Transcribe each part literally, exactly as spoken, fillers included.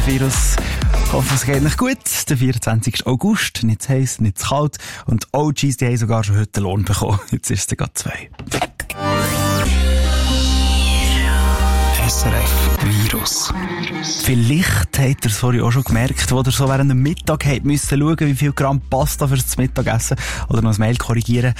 Virus. Ich hoffe, es geht nicht gut. Der vierundzwanzigster August. Nicht zu heiß, nicht zu kalt. Und O Gs, die haben sogar schon heute den Lohn bekommen. Jetzt ist es gerade zwei. S R F Virus. Vielleicht habt ihr es vorhin auch schon gemerkt, wo ihr so während dem Mittag habt müssen schauen, wie viel Gramm Pasta fürs Mittagessen oder noch ein Mail korrigieren.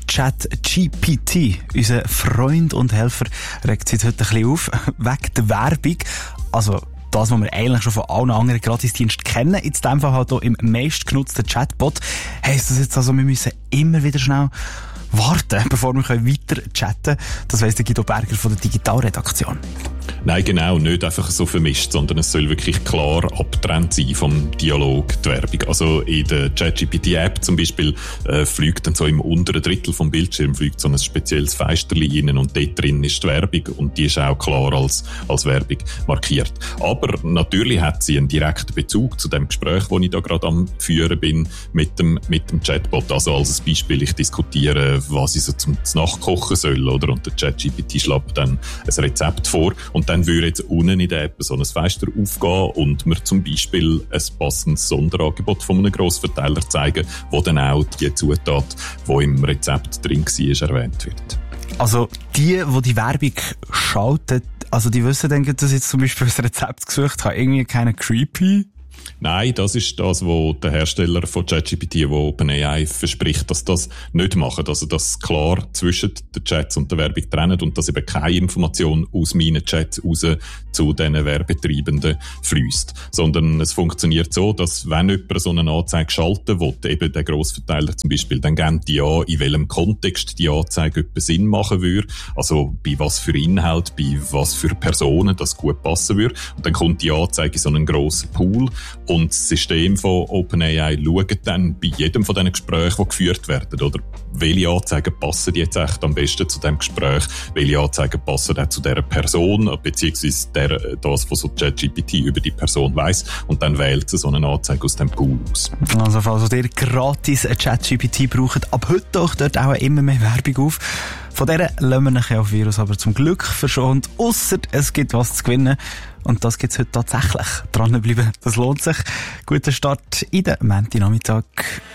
ChatGPT, unser Freund und Helfer, regt sich heute ein bisschen auf, wegen der Werbung. Also, das, was wir eigentlich schon von allen anderen Gratisdiensten kennen, in diesem Fall halt auch im meistgenutzten Chatbot, heisst das jetzt also, wir müssen immer wieder schnell warten, bevor wir weiter chatten können. Das weiss der Guido Berger von der Digitalredaktion. Nein, genau, nicht einfach so vermischt, sondern es soll wirklich klar abgetrennt sein vom Dialog, die Werbung. Also in der ChatGPT-App zum Beispiel äh, fliegt dann so im unteren Drittel vom Bildschirm fliegt so ein spezielles Fensterli rein und dort drin ist die Werbung und die ist auch klar als, als Werbung markiert. Aber natürlich hat sie einen direkten Bezug zu dem Gespräch, das ich da gerade am Führen bin mit dem, mit dem Chatbot. Also als ein Beispiel, ich diskutiere, was ich so zum Nachkochen soll, oder? Und der ChatGPT schlägt dann ein Rezept vor und dann würde jetzt unten in der App so ein Fenster aufgehen und mir zum Beispiel ein passendes Sonderangebot von einem Grossverteiler zeigen, wo dann auch die Zutat, die im Rezept drin war, erwähnt wird. Also die, die die Werbung schalten, also die wissen dann, dass ich jetzt zum Beispiel ein Rezept gesucht habe, irgendwie keine creepy? Nein, das ist das, was der Hersteller von ChatGPT, wo OpenAI verspricht, dass das nicht machen. Also, dass klar zwischen den Chats und der Werbung trennt und dass eben keine Information aus meinen Chats raus zu diesen Werbetreibenden fließt. Sondern es funktioniert so, dass wenn jemand so eine Anzeige schalten will, eben der Grossverteiler zum Beispiel, dann geben die an, in welchem Kontext die Anzeige etwa Sinn machen würde. Also, bei was für Inhalt, bei was für Personen das gut passen würde. Und dann kommt die Anzeige in so einen grossen Pool. Und das System von OpenAI schaut dann bei jedem von diesen Gesprächen, die geführt werden, oder welche Anzeigen passen jetzt echt am besten zu dem Gespräch, welche Anzeigen passen auch zu dieser Person, beziehungsweise der, das, was so ChatGPT über die Person weiss, und dann wählt sie so eine Anzeige aus dem Pool aus. Also falls ihr gratis ChatGPT braucht, ab heute doch dort auch immer mehr Werbung auf. Von dieser lassen wir nachher auf Virus aber zum Glück verschont, ausser es gibt was zu gewinnen. Und das gibt's heute tatsächlich. Dranbleiben, das lohnt sich. Guter Start in den Montagnachmittag.